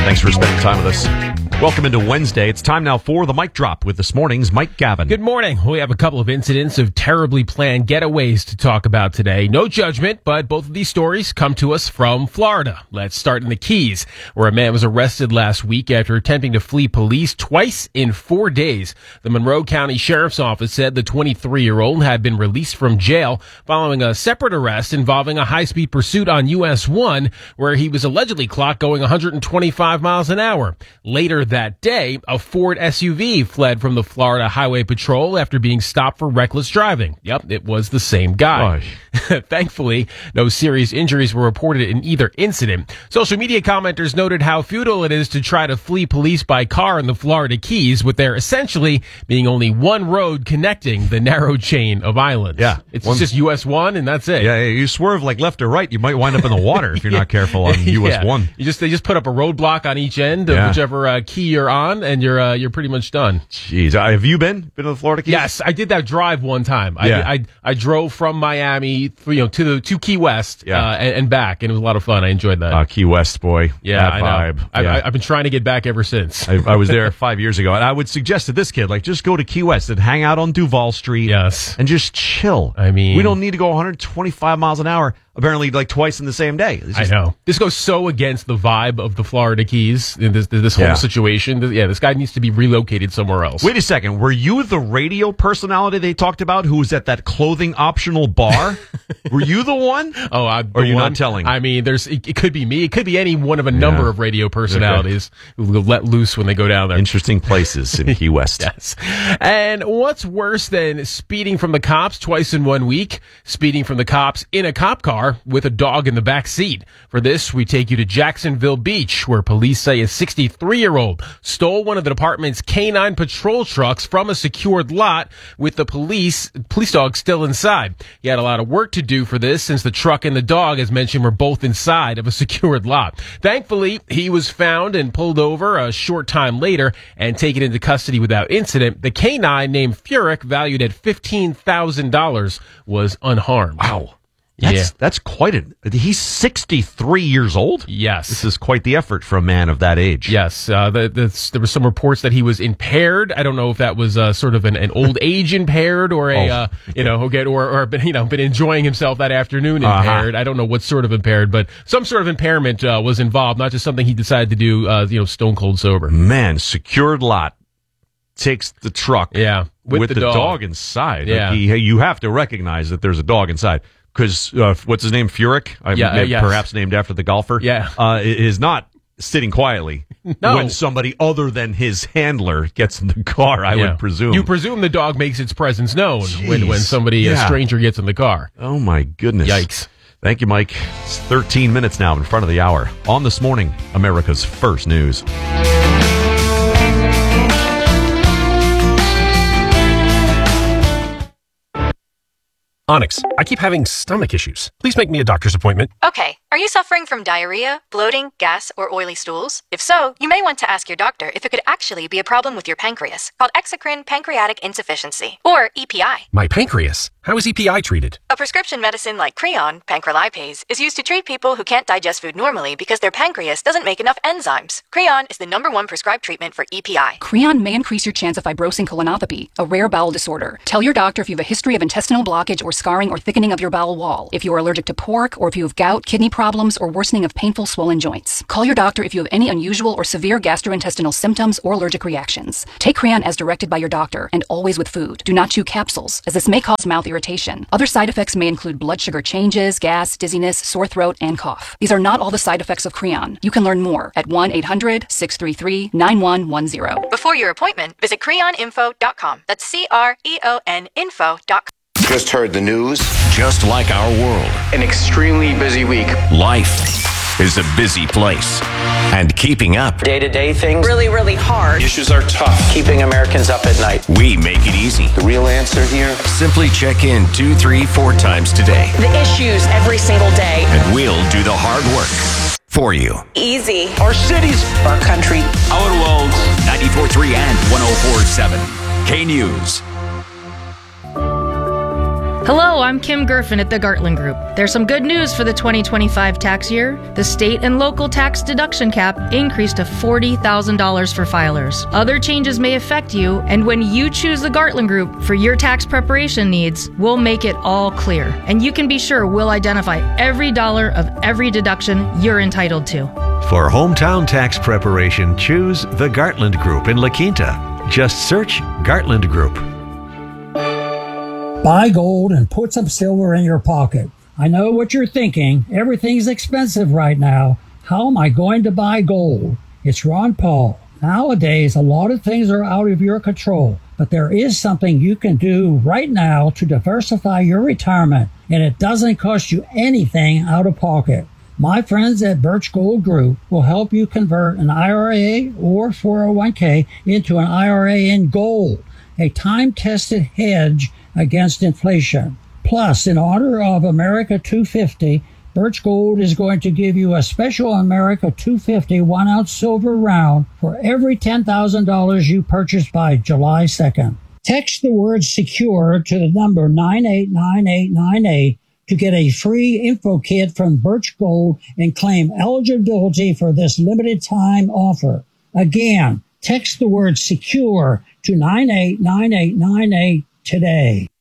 Thanks for spending time with us. Welcome into Wednesday. It's time now for the Mic Drop with this morning's Mike Gavin. Good morning. We have a couple of incidents of terribly planned getaways to talk about today. No judgment, but both of these stories come to us from Florida. Let's start in the Keys, where a man was arrested last week after attempting to flee police twice in 4 days. The Monroe County Sheriff's Office said the 23-year-old had been released from jail following a separate arrest involving a high-speed pursuit on US 1, where he was allegedly clocked going 125 miles an hour. Later that day, a Ford SUV fled from the Florida Highway Patrol after being stopped for reckless driving. Yep, it was the same guy. Thankfully, no serious injuries were reported in either incident. Social media commenters noted how futile it is to try to flee police by car in the Florida Keys, with there essentially being only one road connecting the narrow chain of islands. Yeah. It's just US 1 and that's it. Yeah, you swerve like left or right, you might wind up in the water if you're not careful on US 1. They just put up a roadblock on each end of whichever key you're on, and you're pretty much done. Jeez, have you been to the Florida Keys? Yes, I did that drive one time. Yeah. I drove from Miami, to Key West, and back, and it was a lot of fun. I enjoyed that. Key West, boy. Yeah, that I vibe. know. I've been trying to get back ever since. I was there 5 years ago, and I would suggest to this kid, just go to Key West and hang out on Duval Street. Yes. And just chill. I mean, we don't need to go 125 miles an hour, apparently, twice in the same day. I know. This goes so against the vibe of the Florida Keys, in this whole situation. This guy needs to be relocated somewhere else. Wait a second. Were you the radio personality they talked about who was at that clothing optional bar? Were you the one? Oh, or are you not telling? I mean, it could be me. It could be any one of a number of radio personalities who will let loose when they go down there. Interesting places in Key West. Yes. And what's worse than speeding from the cops twice in 1 week? Speeding from the cops in a cop car with a dog in the back seat. For this, we take you to Jacksonville Beach, where police say a 63-year-old stole one of the department's canine patrol trucks from a secured lot with the police dog still inside. He had a lot of work to do for this, since the truck and the dog, as mentioned, were both inside of a secured lot. Thankfully, he was found and pulled over a short time later and taken into custody without incident. The canine, named Furyk, valued at $15,000, was unharmed. Wow. That's quite he's 63 years old? Yes. This is quite the effort for a man of that age. Yes. There were some reports that he was impaired. I don't know if that was sort of an old age impaired or been enjoying himself that afternoon impaired. I don't know what sort of impaired, but some sort of impairment was involved, not just something he decided to do, stone cold sober. Man, secured lot. Takes the truck with the dog inside. Yeah. You have to recognize that there's a dog inside. Because what's his name? Furyk? Perhaps named after the golfer. Yeah. Is not sitting quietly when somebody other than his handler gets in the car, I would presume. You presume the dog makes its presence known when somebody, a stranger, gets in the car. Oh, my goodness. Yikes. Thank you, Mike. It's 13 minutes now in front of the hour. On This Morning, America's First News. Onyx, I keep having stomach issues. Please make me a doctor's appointment. Okay, are you suffering from diarrhea, bloating, gas, or oily stools? If so, you may want to ask your doctor if it could actually be a problem with your pancreas, called exocrine pancreatic insufficiency, or EPI. My pancreas? How is EPI treated? A prescription medicine like Creon, pancrelipase, is used to treat people who can't digest food normally because their pancreas doesn't make enough enzymes. Creon is the #1 prescribed treatment for EPI. Creon may increase your chance of fibrosing colonopathy, a rare bowel disorder. Tell your doctor if you have a history of intestinal blockage or scarring or thickening of your bowel wall, if you are allergic to pork, or if you have gout, kidney problems, or worsening of painful swollen joints. Call your doctor if you have any unusual or severe gastrointestinal symptoms or allergic reactions. Take Creon as directed by your doctor, and always with food. Do not chew capsules, as this may cause mouth irritation. Other side effects may include blood sugar changes, gas, dizziness, sore throat, and cough. These are not all the side effects of Creon. You can learn more at 1-800-633-9110. Before your appointment, visit creoninfo.com. That's CREON info.com. Just heard the news. Just like our world, An extremely busy week. life is a busy place. And keeping up, Day-to-day things really, really hard. Issues are tough. Keeping Americans up at night. we make it easy. The real answer here? Simply check in 2, 3, 4 times today, The issues every single day. and we'll do the hard work for you. Easy. Our cities. Our country. Our world, 94.3 and 104.7. K News. Hello, I'm Kim Gerfin at the Gartland Group. There's some good news for the 2025 tax year. The state and local tax deduction cap increased to $40,000 for filers. Other changes may affect you, and when you choose the Gartland Group for your tax preparation needs, we'll make it all clear. And you can be sure we'll identify every dollar of every deduction you're entitled to. For hometown tax preparation, choose the Gartland Group in La Quinta. Just search Gartland Group. Buy gold and put some silver in your pocket. I know what you're thinking. Everything's expensive right now. How am I going to buy gold? It's Ron Paul. Nowadays, a lot of things are out of your control, but there is something you can do right now to diversify your retirement, and it doesn't cost you anything out of pocket. My friends at Birch Gold Group will help you convert an IRA or 401k into an IRA in gold, a time-tested hedge against inflation. Plus, in honor of America 250, Birch Gold is going to give you a special America 250 1-ounce silver round for every $10,000 you purchase by July 2nd. Text the word SECURE to the number 989898 to get a free info kit from Birch Gold and claim eligibility for this limited time offer. Again, text the word SECURE to 989898 today.